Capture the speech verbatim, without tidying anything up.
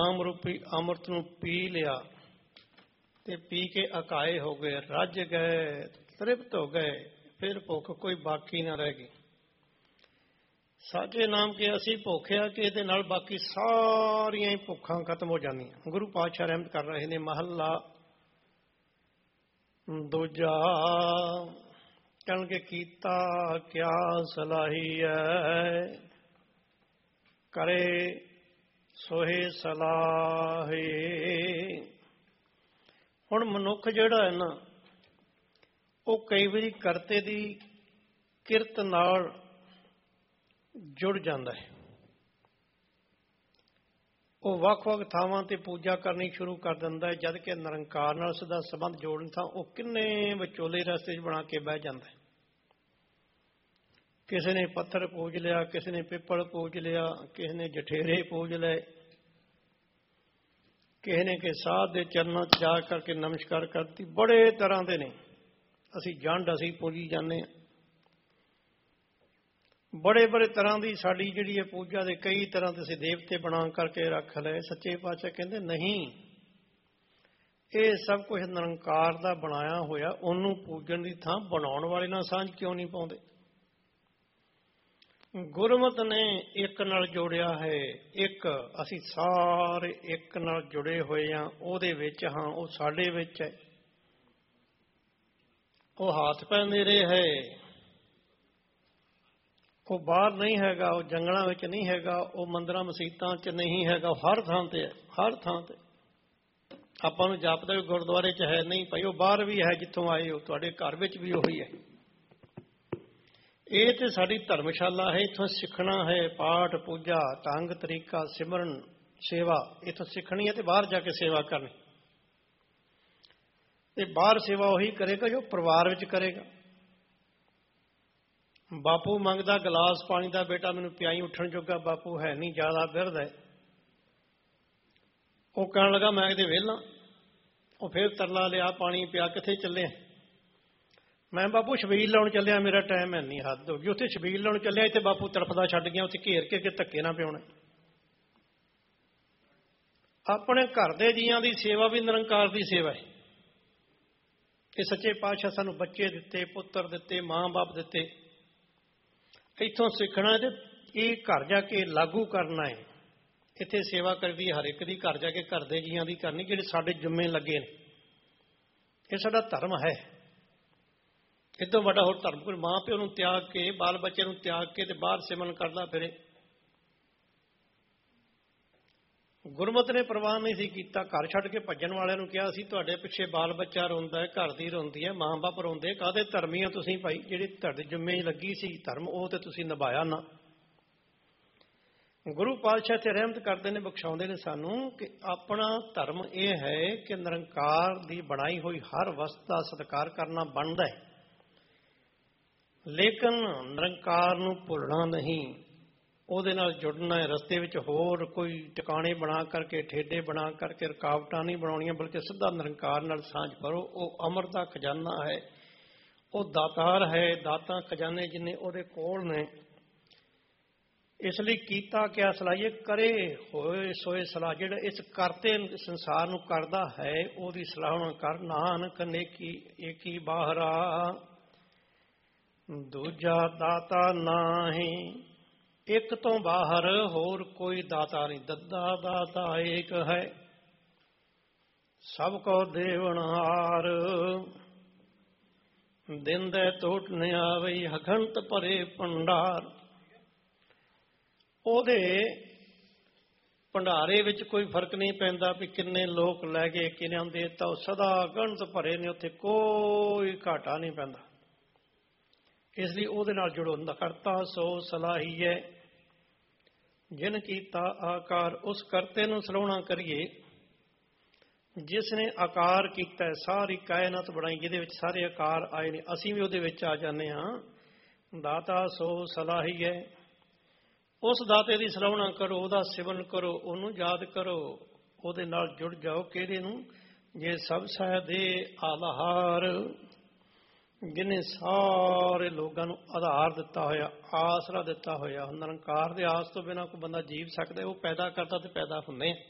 ਨਾਮ ਰੂਪੀ ਅੰਮ੍ਰਿਤ ਨੂੰ ਪੀ ਲਿਆ ਤੇ ਪੀ ਕੇ ਅਕਾਏ ਹੋ ਗਏ, ਰੱਜ ਗਏ, ਤ੍ਰਿਪਤ ਹੋ ਗਏ, ਫਿਰ ਭੁੱਖ ਕੋਈ ਬਾਕੀ ਨਾ ਰਹਿ ਗਈ। ਸਾਚੇ ਨਾਮ ਕੇ ਅਸੀਂ ਭੁੱਖਿਆ ਕਿ ਇਹਦੇ ਨਾਲ ਬਾਕੀ ਸਾਰੀਆਂ ਹੀ ਭੁੱਖਾਂ ਖਤਮ ਹੋ ਜਾਂਦੀਆਂ। ਗੁਰੂ ਪਾਤਸ਼ਾਹ ਰਹਿਮਤ ਕਰ ਰਹੇ ਨੇ। ਮਹੱਲਾ ਦੂਜਾ। ਕਹਿਣਗੇ ਕੀਤਾ ਕਿਆ ਸਲਾਹੀਐ, ਕਰੇ ਸੋਹੇ ਸਲਾਹੇ। ਹੁਣ ਮਨੁੱਖ ਜਿਹੜਾ ਹੈ ਨਾ, ਉਹ ਕਈ ਵਾਰੀ ਕਰਤੇ ਦੀ ਕਿਰਤ ਨਾਲ ਜੁੜ ਜਾਂਦਾ ਹੈ। ਉਹ ਵੱਖ-ਵੱਖ ਥਾਵਾਂ ਤੇ ਪੂਜਾ ਕਰਨੀ ਸ਼ੁਰੂ ਕਰ ਦਿੰਦਾ ਹੈ, ਜਦ ਕਿ ਨਿਰੰਕਾਰ ਨਾਲ ਸਦਾ ਸੰਬੰਧ ਜੋੜਨ ਤਾਂ ਉਹ ਕਿੰਨੇ ਵਿਚੋਲੇ ਰਸਤੇ 'ਚ ਬਣਾ ਕੇ ਬਹਿ ਜਾਂਦਾ ਹੈ। ਕਿਸੇ ਨੇ ਪੱਥਰ ਪੂਜ ਲਿਆ, ਕਿਸੇ ਨੇ ਪਿੱਪਲ ਪੂਜ ਲਿਆ, ਕਿਸੇ ਨੇ ਜਠੇਰੇ ਪੂਜ ਲਏ, ਕਿਸੇ ਨੇ ਕਿ ਸਾਧ ਦੇ ਚਰਨਾਂ 'ਚ ਜਾ ਕਰਕੇ ਨਮਸਕਾਰ ਕਰਤੀ। ਬੜੇ ਤਰ੍ਹਾਂ ਦੇ ਨੇ। ਅਸੀਂ ਜੰਡ ਅਸੀਂ ਪੂਜੀ ਜਾਂਦੇ ਹਾਂ। ਬੜੇ ਬੜੇ ਤਰ੍ਹਾਂ ਦੀ ਸਾਡੀ ਜਿਹੜੀ ਹੈ ਪੂਜਾ ਦੇ ਕਈ ਤਰ੍ਹਾਂ ਦੇ ਅਸੀਂ ਦੇਵਤੇ ਬਣਾ ਕਰਕੇ ਰੱਖ ਲਏ। ਸੱਚੇ ਪਾਤਸ਼ਾਹ ਕਹਿੰਦੇ ਨਹੀਂ, ਇਹ ਸਭ ਕੁਝ ਨਿਰੰਕਾਰ ਦਾ ਬਣਾਇਆ ਹੋਇਆ। ਉਹਨੂੰ ਪੂਜਣ ਦੀ ਥਾਂ ਬਣਾਉਣ ਵਾਲੇ ਨਾਲ ਸਾਂਝ ਕਿਉਂ ਨਹੀਂ ਪਾਉਂਦੇ? ਗੁਰਮਤਿ ਨੇ ਇੱਕ ਨਾਲ ਜੋੜਿਆ ਹੈ। ਇੱਕ ਅਸੀਂ ਸਾਰੇ ਇੱਕ ਨਾਲ ਜੁੜੇ ਹੋਏ ਹਾਂ, ਉਹਦੇ ਵਿੱਚ ਹਾਂ, ਉਹ ਸਾਡੇ ਵਿੱਚ ਹੈ। ਉਹ ਹੱਥ ਪੈ ਮੇਰੇ ਹੈ, ਉਹ ਬਾਹਰ ਨਹੀਂ ਹੈਗਾ, ਉਹ ਜੰਗਲਾਂ ਵਿੱਚ ਨਹੀਂ ਹੈਗਾ, ਉਹ ਮੰਦਰਾਂ ਮਸੀਤਾਂ 'ਚ ਨਹੀਂ ਹੈਗਾ, ਉਹ ਹਰ ਥਾਂ ਤੇ ਹੈ। ਹਰ ਥਾਂ ਤੇ ਆਪਾਂ ਨੂੰ ਜਾਪਦਾ ਵੀ ਗੁਰਦੁਆਰੇ 'ਚ ਹੈ, ਨਹੀਂ ਭਾਈ, ਉਹ ਬਾਹਰ ਵੀ ਹੈ। ਜਿੱਥੋਂ ਆਏ ਹੋ ਤੁਹਾਡੇ ਘਰ ਵਿੱਚ ਵੀ ਉਹੀ ਹੈ। ਇਹ ਤੇ ਸਾਡੀ ਧਰਮਸ਼ਾਲਾ ਹੈ। ਇੱਥੋਂ ਸਿੱਖਣਾ ਹੈ ਪਾਠ ਪੂਜਾ ਢੰਗ ਤਰੀਕਾ ਸਿਮਰਨ ਸੇਵਾ, ਇੱਥੋਂ ਸਿੱਖਣੀ ਹੈ ਤੇ ਬਾਹਰ ਜਾ ਕੇ ਸੇਵਾ ਕਰਨੀ। ਤੇ ਬਾਹਰ ਸੇਵਾ ਉਹੀ ਕਰੇਗਾ ਜੋ ਪਰਿਵਾਰ ਵਿੱਚ ਕਰੇਗਾ। ਬਾਪੂ ਮੰਗਦਾ ਗਲਾਸ ਪਾਣੀ ਦਾ, ਬੇਟਾ ਮੈਨੂੰ ਪਿਆਈ, ਉੱਠਣ ਜੋਗਾ ਬਾਪੂ ਹੈ ਨਹੀਂ, ਜ਼ਿਆਦਾ ਬਿਰਧ ਹੈ। ਉਹ ਕਹਿਣ ਲੱਗਾ ਮੈਂ ਕਿਤੇ ਵਿਹਲਾ। ਉਹ ਫਿਰ ਤਰਲਾ ਲਿਆ, ਪਾਣੀ ਪਿਆ, ਕਿੱਥੇ ਚੱਲੇ? ਮੈਂ ਬਾਪੂ ਛਬੀਲ ਲਾਉਣ ਚੱਲਿਆ, ਮੇਰਾ ਟਾਈਮ ਹੈ ਨਹੀਂ, ਹੱਦ ਹੋ ਗਈ। ਉੱਥੇ ਛਬੀਲ ਲਾਉਣ ਚੱਲਿਆ, ਇੱਥੇ ਬਾਪੂ ਤੜਫਦਾ ਛੱਡ ਗਿਆ। ਉੱਥੇ ਘੇਰ ਕੇ ਧੱਕੇ ਨਾ ਪਿਉਣਾ। ਆਪਣੇ ਘਰ ਦੇ ਜੀਆਂ ਦੀ ਸੇਵਾ ਵੀ ਨਿਰੰਕਾਰ ਦੀ ਸੇਵਾ ਹੈ। ਇਹ ਸੱਚੇ ਪਾਤਸ਼ਾਹ ਸਾਨੂੰ ਬੱਚੇ ਦਿੱਤੇ, ਪੁੱਤਰ ਦਿੱਤੇ, ਮਾਂ ਬਾਪ ਦਿੱਤੇ। ਇੱਥੋਂ ਸਿੱਖਣਾ ਤੇ ਇਹ ਘਰ ਜਾ ਕੇ ਲਾਗੂ ਕਰਨਾ ਹੈ। ਇੱਥੇ ਸੇਵਾ ਕਰਦੀ ਹਰ ਇੱਕ ਦੀ, ਘਰ ਜਾ ਕੇ ਘਰ ਦੇ ਜੀਆਂ ਦੀ ਕਰਨੀ, ਜਿਹੜੇ ਸਾਡੇ ਜੁੰਮੇ ਲੱਗੇ ਨੇ। ਇਹ ਸਾਡਾ ਧਰਮ ਹੈ। ਇਦੋਂ ਵੱਡਾ ਹੋਰ ਧਰਮ ਕੋਈ ਮਾਂ ਪਿਓ ਨੂੰ ਤਿਆਗ ਕੇ, ਬਾਲ ਬੱਚੇ ਨੂੰ ਤਿਆਗ ਕੇ ਤੇ ਬਾਹਰ ਸਿਮਰਨ ਕਰਦਾ ਫਿਰੇ। ਗੁਰਮਤਿ ਨੇ ਪ੍ਰਵਾਹ ਨਹੀਂ ਸੀ ਕੀਤਾ। ਘਰ ਛੱਡ ਕੇ ਭੱਜਣ ਵਾਲਿਆਂ ਨੂੰ ਕਿਹਾ ਸੀ ਤੁਹਾਡੇ ਪਿੱਛੇ ਬਾਲ ਬੱਚਾ ਰੋਂਦਾ ਹੈ, ਘਰ ਦੀ ਰੋਂਦੀ ਹੈ, ਮਾਂ ਬਾਪ ਰੋਂਦੇ, ਕਾਹਦੇ ਧਰਮੀ ਹੋ ਤੁਸੀਂ ਭਾਈ? ਜਿਹੜੀ ਤੁਹਾਡੇ ਜੁੰਮੇ ਲੱਗੀ ਸੀ ਧਰਮ, ਉਹ ਤੇ ਤੁਸੀਂ ਨਿਭਾਇਆ ਨਾ। ਗੁਰੂ ਪਾਤਸ਼ਾਹ ਤੇ ਰਹਿਮਤ ਕਰਦੇ ਨੇ, ਬਖਸ਼ਾਉਂਦੇ ਨੇ ਸਾਨੂੰ ਕਿ ਆਪਣਾ ਧਰਮ ਇਹ ਹੈ ਕਿ ਨਿਰੰਕਾਰ ਦੀ ਬਣਾਈ ਹੋਈ ਹਰ ਵਸਤ ਦਾ ਸਤਿਕਾਰ ਕਰਨਾ ਬਣਦਾ ਹੈ, ਲੇਕਿਨ ਨਿਰੰਕਾਰ ਨੂੰ ਭੁੱਲਣਾ ਨਹੀਂ, ਉਹਦੇ ਨਾਲ ਜੁੜਨਾ ਹੈ। ਰਸਤੇ ਵਿੱਚ ਹੋਰ ਕੋਈ ਟਿਕਾਣੇ ਬਣਾ ਕਰਕੇ, ਠੇਡੇ ਬਣਾ ਕਰਕੇ ਰੁਕਾਵਟਾਂ ਨਹੀਂ ਬਣਾਉਣੀਆਂ, ਬਲਕਿ ਸਿੱਧਾ ਨਿਰੰਕਾਰ ਨਾਲ ਸਾਂਝ ਕਰੋ। ਉਹ ਅੰਮ੍ਰਿਤ ਦਾ ਖਜ਼ਾਨਾ ਹੈ, ਉਹ ਦਾਤਾਰ ਹੈ। ਦਾਤਾਂ ਖਜ਼ਾਨੇ ਜਿੰਨੇ ਉਹਦੇ ਕੋਲ ਨੇ। ਇਸ ਲਈ ਕੀਤਾ ਕਿਆ ਸਲਾਹੀਏ, ਕਰੇ ਹੋਏ ਸੋਏ ਸਲਾਹ। ਜਿਹੜਾ ਇਸ ਕਰਤੇ ਸੰਸਾਰ ਨੂੰ ਕਰਦਾ ਹੈ, ਉਹਦੀ ਸਲਾਹਣਾ ਕਰ। ਨਾਨਕ ਨੇਕੀ ਏਕੀ ਬਾਹਰਾ, ਦੂਜਾ ਦਾਤਾ ਨਾਹੀਂ। ਇੱਕ ਤੋਂ ਬਾਹਰ ਹੋਰ ਕੋਈ ਦਾਤਾ ਨਹੀਂ। ਦੱਦਾ ਦਾਤਾ ਏਕ ਹੈ, ਸਭ ਕੋ ਦੇਵਨਹਾਰ। ਦਿੰਦੇ ਟੋਟ ਨ ਆਵਈ, ਹਖੰਤ ਭਰੇ ਭੰਡਾਰ। ਉਹਦੇ ਭੰਡਾਰੇ ਵਿੱਚ ਕੋਈ ਫਰਕ ਨਹੀਂ ਪੈਂਦਾ ਵੀ ਕਿੰਨੇ ਲੋਕ ਲੈ ਗਏ, ਕਿੰਨਿਆਂ ਦੇ ਦਿੱਤਾ। ਉਹ ਸਦਾ ਗਣਤ ਭਰੇ ਨੇ, ਉੱਥੇ ਕੋਈ ਘਾਟਾ ਨਹੀਂ ਪੈਂਦਾ। ਇਸ ਲਈ ਉਹਦੇ ਨਾਲ ਜੁੜੋ। ਕਰਤਾ ਸੋ ਸਲਾਹੀਏ, ਜਿਨ ਕੀਤਾ ਆਕਾਰ। ਉਸ ਕਰਤੇ ਨੂੰ ਸਲਾਹੁਣਾ ਕਰੀਏ ਜਿਸ ਨੇ ਆਕਾਰ ਕੀਤਾ, ਸਾਰੀ ਕਾਇਨਾਤ ਬਣਾਈ, ਜਿਹਦੇ ਵਿੱਚ ਸਾਰੇ ਆਕਾਰ ਆਏ ਨੇ। ਅਸੀਂ ਵੀ ਉਹਦੇ ਵਿੱਚ ਆ ਜਾਂਦੇ ਹਾਂ। ਦਾਤਾ ਸੋ ਸਲਾਹੀਏ, ਉਸ ਦਾਤੇ ਦੀ ਸਲਾਹੁਣਾ ਕਰੋ, ਉਹਦਾ ਸਿਮਰਨ ਕਰੋ, ਉਹਨੂੰ ਯਾਦ ਕਰੋ, ਉਹਦੇ ਨਾਲ ਜੁੜ ਜਾਓ। ਕਿਹੜੇ ਨੂੰ? ਜੇ ਸਭ ਸਹਿ ਦੇ ਆਧਾਰ, ਜਿਹਨੇ ਸਾਰੇ ਲੋਕਾਂ ਨੂੰ ਆਧਾਰ ਦਿੱਤਾ ਹੋਇਆ, ਆਸਰਾ ਦਿੱਤਾ ਹੋਇਆ। ਨਿਰੰਕਾਰ ਦੇ ਆਸ ਤੋਂ ਬਿਨਾਂ ਕੋਈ ਬੰਦਾ ਜੀਵ ਸਕਦਾ? ਉਹ ਪੈਦਾ ਕਰਦਾ ਤੇ ਪੈਦਾ ਹੁੰਦੇ।